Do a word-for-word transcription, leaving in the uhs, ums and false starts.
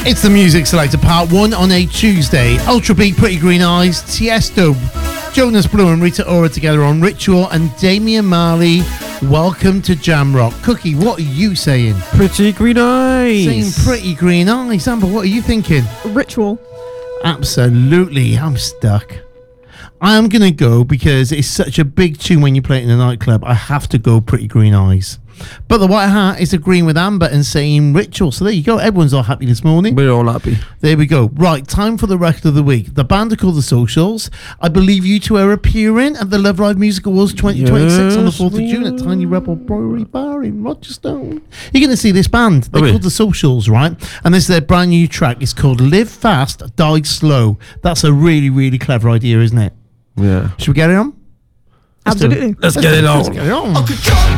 It's the Music Selector Part one on a Tuesday. Ultra Beat, Pretty Green Eyes, Tiesto, Jonas Blue and Rita Ora together on Ritual, and Damian Marley. Welcome to Jam Rock. Cookie, what are you saying? Pretty Green Eyes. Saying Pretty Green Eyes. Amber, what are you thinking? Ritual. Absolutely. I'm stuck. I'm going to go because it's such a big tune when you play it in a nightclub. I have to go Pretty Green Eyes. But the White Hat is agreeing with Amber and saying Ritual. So there you go. Everyone's all happy this morning. We're all happy. There we go. Right, time for the record of the week. The band are called The Socials. I believe you two are appearing at the Love Live Music Awards twenty twenty-six yes, on the fourth of June at Tiny Rebel Brewery Bar in Rochester. You're going to see this band. They're oh, called yeah. The Socials, right? And this is their brand new track. It's called Live Fast, Die Slow. That's a really, really clever idea, isn't it? Yeah. Should we get it on? Absolutely. Let's, Let's get it on. Let's get it on.